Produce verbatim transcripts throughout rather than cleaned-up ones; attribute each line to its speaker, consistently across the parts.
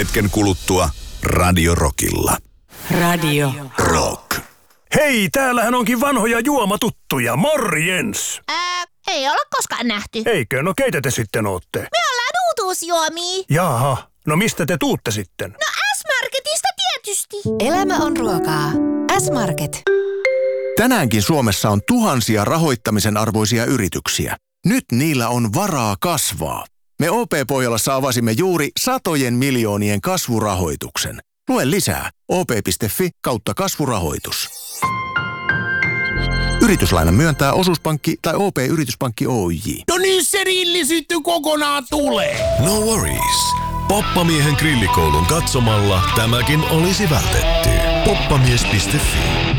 Speaker 1: Hetken kuluttua Radio Rockilla.
Speaker 2: Radio
Speaker 1: Rock.
Speaker 3: Hei, täällähän onkin vanhoja juomatuttuja. Morjens!
Speaker 4: Ää, ei olla koskaan nähty.
Speaker 3: Eikö? No keitä te sitten ootte?
Speaker 4: Me ollaan uutuusjuomia.
Speaker 3: Jaha, no mistä te tuutte sitten?
Speaker 4: No S-Marketista tietysti.
Speaker 2: Elämä on ruokaa. S-Market.
Speaker 5: Tänäänkin Suomessa on tuhansia rahoittamisen arvoisia yrityksiä. Nyt niillä on varaa kasvaa. Me O P-Pohjolassa avasimme juuri satojen miljoonien kasvurahoituksen. Lue lisää o p piste f i kautta kasvurahoitus. Yrityslainan myöntää Osuuspankki tai O P-Yrityspankki Oyj.
Speaker 6: No niin, se rillisitty kokonaan tulee.
Speaker 7: No worries. Poppamiehen grillikoulun katsomalla tämäkin olisi vältetty. poppamies piste f i.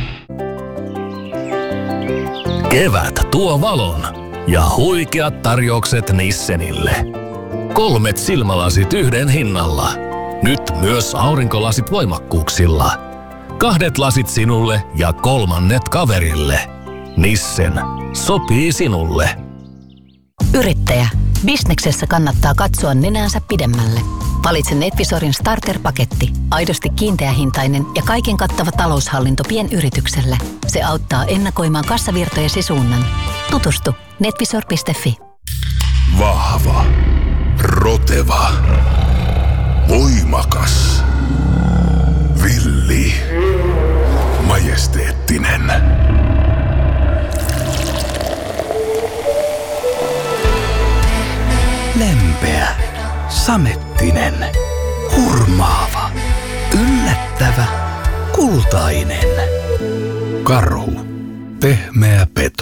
Speaker 8: Kevät tuo valon ja huikeat tarjoukset Nissenille. Kolmet silmälasit yhden hinnalla. Nyt myös aurinkolasit voimakkuuksilla. Kahdet lasit sinulle ja kolmannet kaverille. Nissen. Sopii sinulle.
Speaker 9: Yrittäjä. Bisneksessä kannattaa katsoa nenänsä pidemmälle. Valitse Netvisorin starter-paketti. Aidosti kiinteähintainen ja kaiken kattava taloushallinto pienyritykselle. Se auttaa ennakoimaan kassavirtojesi suunnan. Tutustu netvisor piste f i.
Speaker 7: Vahva. Roteva. Voimakas. Villi. Majesteettinen.
Speaker 10: Lempeä. Samettinen. Hurmaava. Yllättävä. Kultainen.
Speaker 7: Karhu. Pehmeä peto.